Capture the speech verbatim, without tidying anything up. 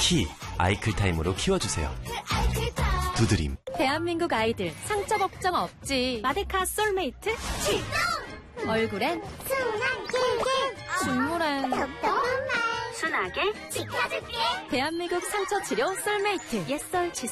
키 아이클타임으로 키워주세요. 두드림. 대한민국 아이들 상처 걱정 없지. 마데카 솔메이트 출동! 얼굴엔 순한 길게 눈물엔 톡톡한 말 순하게 지켜줄게. 대한민국 상처 치료 솔메이트 옛설 지수